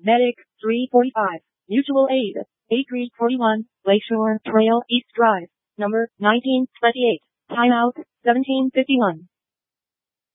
Medic, 345. Mutual Aid, 8341, Lakeshore Trail East Drive, number 1928. Timeout, 1751.